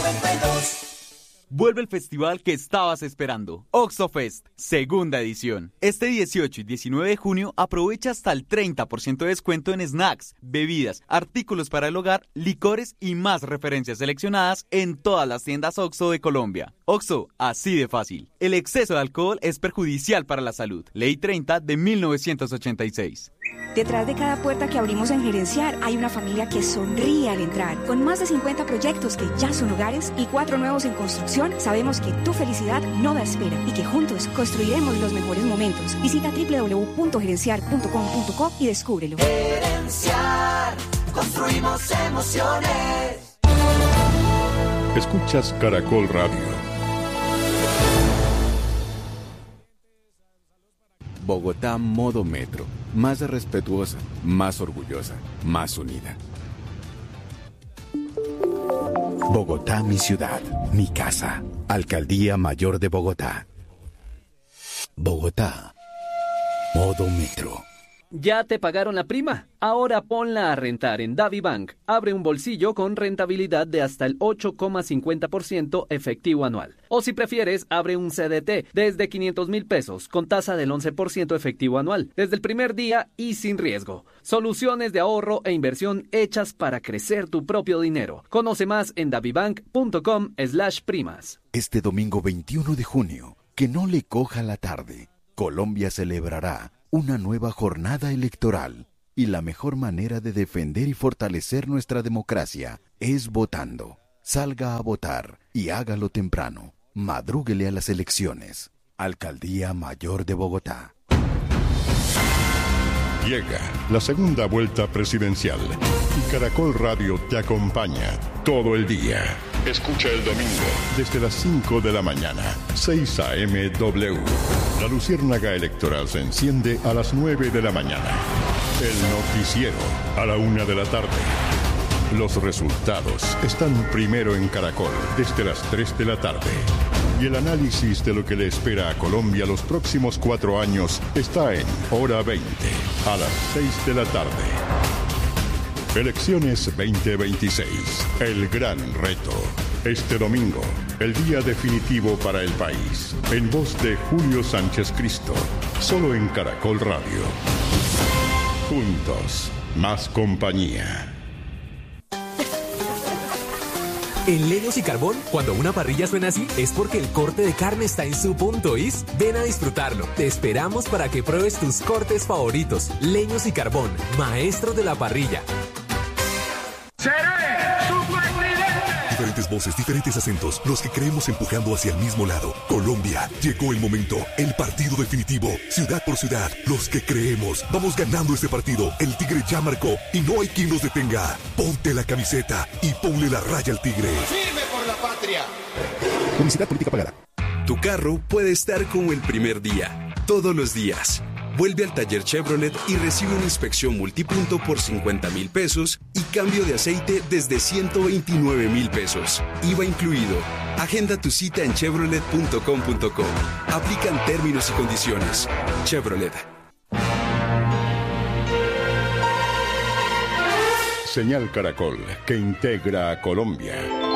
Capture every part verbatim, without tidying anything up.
noventa y dos. Vuelve el festival que estabas esperando, OxxoFest, segunda edición. Este dieciocho y diecinueve de junio aprovecha hasta el treinta por ciento de descuento en snacks, bebidas, artículos para el hogar, licores y más referencias seleccionadas en todas las tiendas Oxxo de Colombia. Oxxo, así de fácil. El exceso de alcohol es perjudicial para la salud. Ley treinta de mil novecientos ochenta y seis. Detrás de cada puerta que abrimos en Gerenciar hay una familia que sonríe al entrar. Con más de cincuenta proyectos que ya son hogares y cuatro nuevos en construcción, sabemos que tu felicidad no da espera y que juntos construiremos los mejores momentos. Visita doble u doble u doble u punto gerenciar punto com punto co y descúbrelo. Gerenciar, construimos emociones. Escuchas Caracol Radio. Bogotá modo metro, más respetuosa, más orgullosa, más unida. Bogotá, mi ciudad, mi casa. Alcaldía Mayor de Bogotá. Bogotá, modo metro. ¿Ya te pagaron la prima? Ahora ponla a rentar en DaviBank. Abre un bolsillo con rentabilidad de hasta el ocho coma cincuenta por ciento efectivo anual. O si prefieres, abre un C D T desde quinientos mil pesos con tasa del once por ciento efectivo anual, desde el primer día y sin riesgo. Soluciones de ahorro e inversión hechas para crecer tu propio dinero. Conoce más en davibank punto com slash primas. Este domingo veintiuno de junio, que no le coja la tarde, Colombia celebrará una nueva jornada electoral y la mejor manera de defender y fortalecer nuestra democracia es votando. Salga a votar y hágalo temprano. Madrúguele a las elecciones. Alcaldía Mayor de Bogotá. Llega la segunda vuelta presidencial y Caracol Radio te acompaña todo el día. Escucha el domingo desde las cinco de la mañana, seis a eme W. La luciérnaga electoral se enciende a las nueve de la mañana. El noticiero a la una de la tarde. Los resultados están primero en Caracol desde las tres de la tarde. Y el análisis de lo que le espera a Colombia los próximos cuatro años está en Hora veinte, a las seis de la tarde. Elecciones veinte veintiséis, el gran reto. Este domingo, el día definitivo para el país. En voz de Julio Sánchez Cristo, solo en Caracol Radio. Juntos, más compañía. En Leños y Carbón, cuando una parrilla suena así, es porque el corte de carne está en su punto, ¿is? Ven a disfrutarlo. Te esperamos para que pruebes tus cortes favoritos. Leños y Carbón, maestros de la parrilla. Diferentes voces, diferentes acentos, los que creemos empujando hacia el mismo lado. Colombia, llegó el momento, el partido definitivo, ciudad por ciudad, los que creemos. Vamos ganando este partido, el Tigre ya marcó y no hay quien nos detenga. Ponte la camiseta y ponle la raya al Tigre. ¡Firme por la patria! Publicidad política pagada. Tu carro puede estar como el primer día, todos los días. Vuelve al taller Chevrolet y recibe una inspección multipunto por cincuenta mil pesos y cambio de aceite desde ciento veintinueve mil pesos. I V A incluido. Agenda tu cita en chevrolet punto com punto co. Aplican términos y condiciones. Chevrolet. Señal Caracol, que integra a Colombia.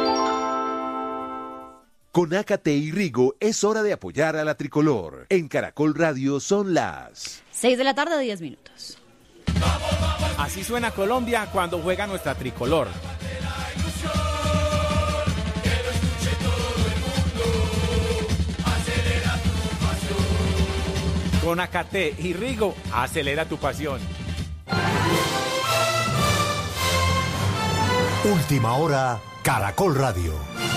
Con Ácate y Rigo es hora de apoyar a la tricolor. En Caracol Radio son las seis de la tarde, diez minutos. Así suena Colombia cuando juega nuestra tricolor. Con Ácate y Rigo, acelera tu pasión. Última hora, Caracol Radio.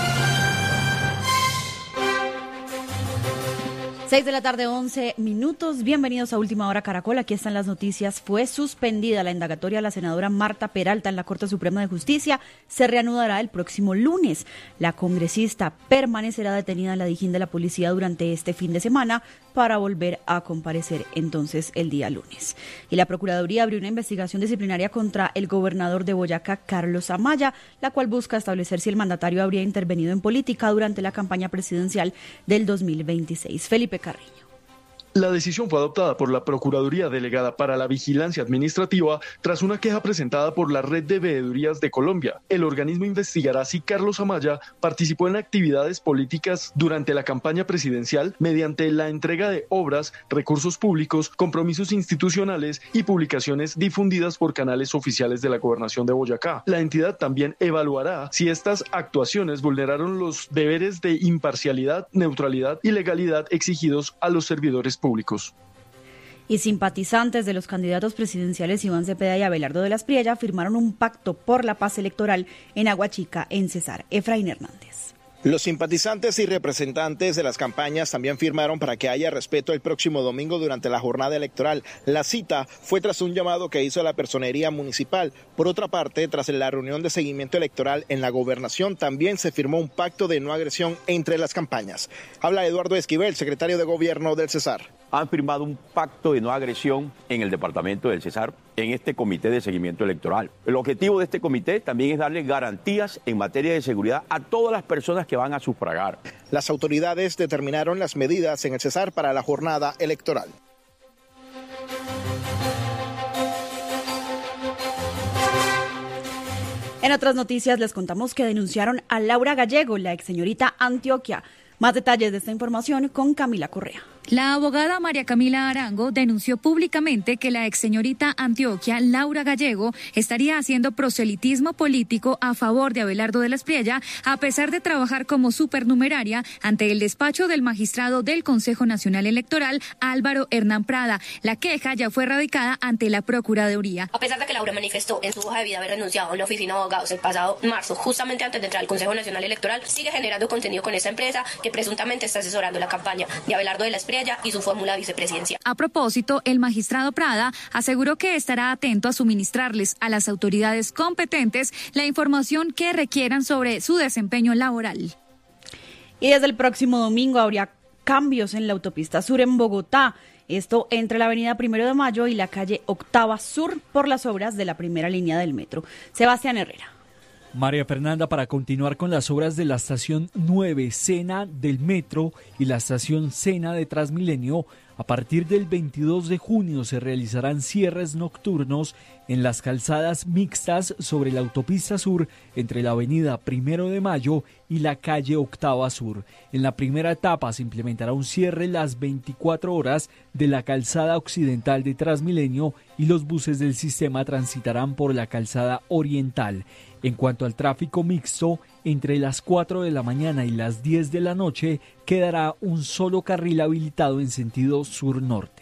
seis de la tarde, once minutos. Bienvenidos a Última Hora Caracol. Aquí están las noticias. Fue suspendida la indagatoria a la senadora Marta Peralta en la Corte Suprema de Justicia. Se reanudará el próximo lunes. La congresista permanecerá detenida en la Dijín de la policía durante este fin de semana para volver a comparecer entonces el día lunes. Y la Procuraduría abrió una investigación disciplinaria contra el gobernador de Boyacá, Carlos Amaya, la cual busca establecer si el mandatario habría intervenido en política durante la campaña presidencial del dos mil veintiséis. Felipe Carreño. La decisión fue adoptada por la Procuraduría Delegada para la Vigilancia Administrativa tras una queja presentada por la Red de Veedurías de Colombia. El organismo investigará si Carlos Amaya participó en actividades políticas durante la campaña presidencial mediante la entrega de obras, recursos públicos, compromisos institucionales y publicaciones difundidas por canales oficiales de la Gobernación de Boyacá. La entidad también evaluará si estas actuaciones vulneraron los deberes de imparcialidad, neutralidad y legalidad exigidos a los servidores públicos. públicos. Y simpatizantes de los candidatos presidenciales Iván Cepeda y Abelardo de la Espriella firmaron un pacto por la paz electoral en Aguachica, en Cesar. Efraín Hernández. Los simpatizantes y representantes de las campañas también firmaron para que haya respeto el próximo domingo durante la jornada electoral. La cita fue tras un llamado que hizo la personería municipal. Por otra parte, tras la reunión de seguimiento electoral en la gobernación, también se firmó un pacto de no agresión entre las campañas. Habla Eduardo Esquivel, secretario de Gobierno del Cesar. Han firmado un pacto de no agresión en el departamento del Cesar, en este comité de seguimiento electoral. El objetivo de este comité también es darle garantías en materia de seguridad a todas las personas que van a sufragar. Las autoridades determinaron las medidas en el Cesar para la jornada electoral. En otras noticias les contamos que denunciaron a Laura Gallego, la ex señorita Antioquia. Más detalles de esta información con Camila Correa. La abogada María Camila Arango denunció públicamente que la ex señorita Antioquia, Laura Gallego, estaría haciendo proselitismo político a favor de Abelardo de la Espriella, a pesar de trabajar como supernumeraria ante el despacho del magistrado del Consejo Nacional Electoral, Álvaro Hernán Prada. La queja ya fue radicada ante la Procuraduría. A pesar de que Laura manifestó en su hoja de vida haber renunciado a la oficina de abogados el pasado marzo, justamente antes de entrar al Consejo Nacional Electoral, sigue generando contenido con esta empresa que presuntamente está asesorando la campaña de Abelardo de la Espriella y su fórmula vicepresidencial. A propósito, el magistrado Prada aseguró que estará atento a suministrarles a las autoridades competentes la información que requieran sobre su desempeño laboral. Y desde el próximo domingo habría cambios en la autopista sur en Bogotá. Esto entre la avenida Primero de Mayo y la calle Octava Sur por las obras de la primera línea del metro. Sebastián Herrera. María Fernanda, para continuar con las obras de la estación nueve Sena del metro y la estación Sena de Transmilenio, a partir del veintidós de junio se realizarán cierres nocturnos en las calzadas mixtas sobre la autopista sur entre la avenida Primero de Mayo y la calle Octava Sur. En la primera etapa se implementará un cierre las veinticuatro horas de la calzada occidental de Transmilenio y los buses del sistema transitarán por la calzada oriental. En cuanto al tráfico mixto, entre las cuatro de la mañana y las diez de la noche quedará un solo carril habilitado en sentido sur-norte.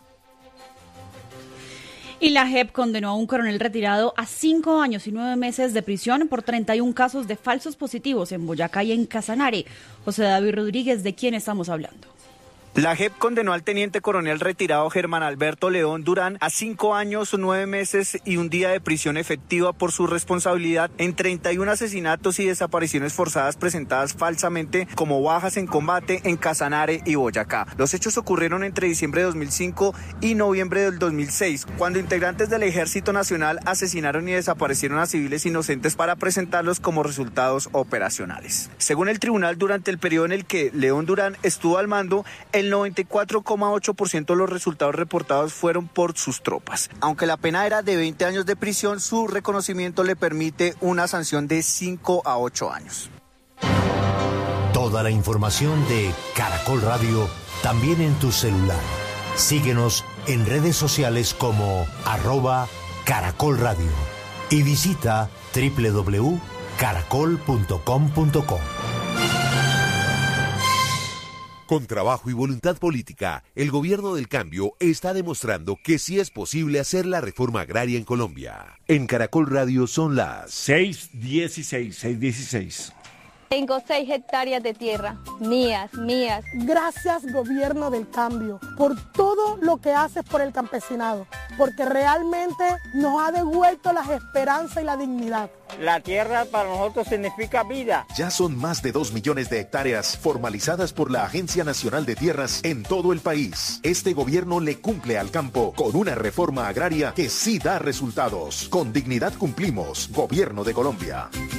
Y la J E P condenó a un coronel retirado a cinco años y nueve meses de prisión por treinta y un casos de falsos positivos en Boyacá y en Casanare. José David Rodríguez, ¿de quién estamos hablando? La J E P condenó al teniente coronel retirado Germán Alberto León Durán a cinco años, nueve meses y un día de prisión efectiva por su responsabilidad en treinta y un asesinatos y desapariciones forzadas presentadas falsamente como bajas en combate en Casanare y Boyacá. Los hechos ocurrieron entre diciembre de dos mil cinco y noviembre del dos mil seis, cuando integrantes del Ejército Nacional asesinaron y desaparecieron a civiles inocentes para presentarlos como resultados operacionales. Según el tribunal, durante el periodo en el que León Durán estuvo al mando, el noventa y cuatro coma ocho por ciento de los resultados reportados fueron por sus tropas. Aunque la pena era de veinte años de prisión, su reconocimiento le permite una sanción de cinco a ocho años. Toda la información de Caracol Radio también en tu celular. Síguenos en redes sociales como arroba Caracol Radio y visita doble u doble u doble u punto caracol punto com punto co. Con trabajo y voluntad política, el gobierno del cambio está demostrando que sí es posible hacer la reforma agraria en Colombia. En Caracol Radio son las seis dieciséis, seis dieciséis. Tengo seis hectáreas de tierra, mías, mías. Gracias, gobierno del cambio, por todo lo que haces por el campesinado, porque realmente nos ha devuelto la esperanza y la dignidad. La tierra para nosotros significa vida. Ya son más de dos millones de hectáreas formalizadas por la Agencia Nacional de Tierras en todo el país. Este gobierno le cumple al campo con una reforma agraria que sí da resultados. Con dignidad cumplimos, Gobierno de Colombia.